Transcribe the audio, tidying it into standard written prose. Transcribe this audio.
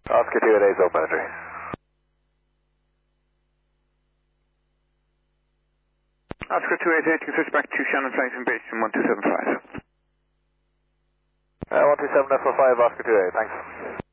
Oscar 2 at Azo boundary. Oscar 288, you can switch back to Shannon Flight and base in 1275. 127 F45, Oscar 2A, thanks.